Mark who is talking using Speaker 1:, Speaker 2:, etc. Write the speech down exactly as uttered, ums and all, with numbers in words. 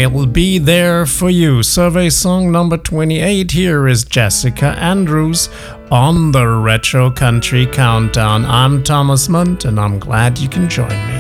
Speaker 1: I'll be there for you. Survey song number twenty-eight. Here is Jessica Andrews on the Retro Country Countdown. I'm Thomas Munt, and I'm glad you can join me.